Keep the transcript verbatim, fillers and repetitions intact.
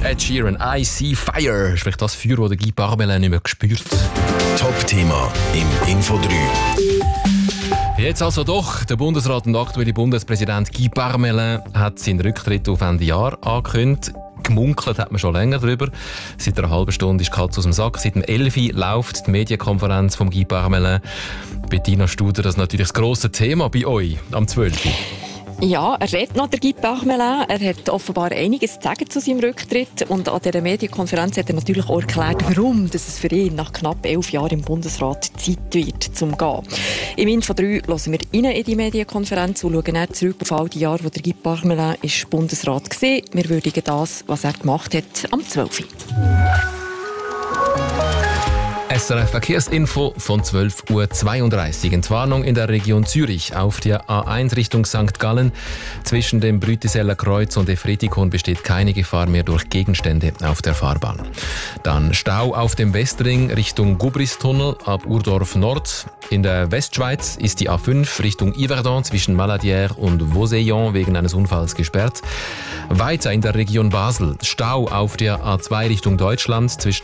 Ed Sheeran, I See Fire. Ist vielleicht das Feuer, das Guy Parmelin nicht mehr spürt. Top-Thema im Info drei. Jetzt also doch. Der Bundesrat und aktuelle Bundespräsident Guy Parmelin hat seinen Rücktritt auf Ende Jahr angekündigt. Gemunkelt hat man schon länger darüber. Seit einer halben Stunde ist die Katze aus dem Sack. Seit dem elf Uhr läuft die Medienkonferenz von Guy Parmelin. Bettina Studer, das ist natürlich das grosse Thema bei euch am zwölf Uhr. Ja, er redet noch, der Guy Parmelin. Er hat offenbar einiges zu sagen zu seinem Rücktritt. Und an dieser Medienkonferenz hat er natürlich auch erklärt, warum dass es für ihn nach knapp elf Jahren im Bundesrat Zeit wird, zum Gehen. Im Info drei hören wir rein in die Medienkonferenz und schauen dann zurück auf all die Jahre, wo der Guy Parmelin ist Bundesrat war. Wir würdigen das, was er gemacht hat, am zwölf Uhr. S R F Verkehrsinfo von zwölf Uhr zweiunddreißig. Entwarnung in der Region Zürich auf der A eins Richtung Sankt Gallen. Zwischen dem Brütiseller Kreuz und Efretikon besteht keine Gefahr mehr durch Gegenstände auf der Fahrbahn. Dann Stau auf dem Westring Richtung Gubristunnel ab Urdorf Nord. In der Westschweiz ist die A fünf Richtung Yverdon zwischen Maladière und Vauseillon wegen eines Unfalls gesperrt. Weiter in der Region Basel Stau auf der A zwei Richtung Deutschland zwischen